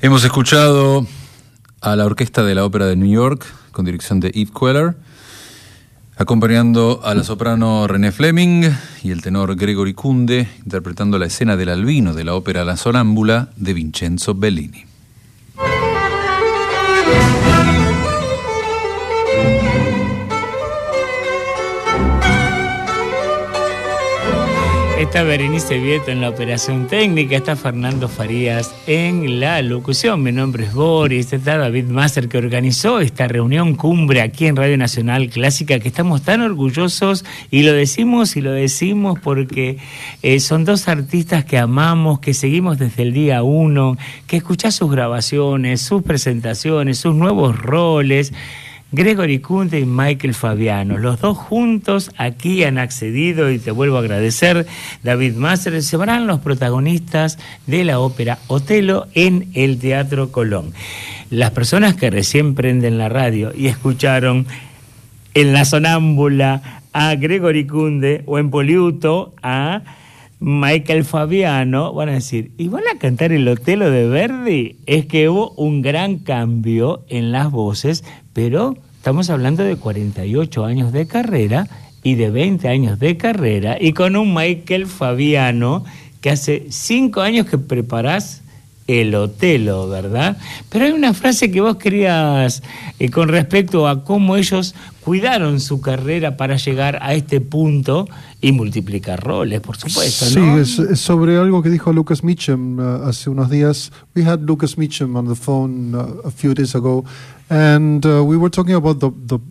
Hemos escuchado a la Orquesta de la Ópera de New York, con dirección de Yves Queller, acompañando a la soprano René Fleming y el tenor Gregory Kunde, interpretando la escena del Albino de la ópera La Sonámbula de Vincenzo Bellini. Está Berenice Vieto en la operación técnica, está Fernando Farías en la locución. Mi nombre es Boris, está David Masser, que organizó esta reunión cumbre aquí en Radio Nacional Clásica, que estamos tan orgullosos y lo decimos porque son dos artistas que amamos, que seguimos desde el día uno, que escuchás sus grabaciones, sus presentaciones, sus nuevos roles. Gregory Kunde y Michael Fabiano, los dos juntos aquí han accedido, y te vuelvo a agradecer, David Masser, serán los protagonistas de la ópera Otelo en el Teatro Colón. Las personas que recién prenden la radio y escucharon en La Sonámbula a Gregory Kunde o en Poliuto a Michael Fabiano van a decir, ¿y van a cantar el Otelo de Verdi? Es que hubo un gran cambio en las voces, pero estamos hablando de 48 años de carrera y de 20 años de carrera, y con un Michael Fabiano que hace 5 años que preparás el Otelo, ¿verdad? Pero hay una frase que vos querías con respecto a cómo ellos cuidaron su carrera para llegar a este punto y multiplicar roles, por supuesto, ¿no? Sí, es sobre algo que dijo Lucas Meacham hace unos días. We had Lucas Meacham on the phone a few days ago, and we were talking about the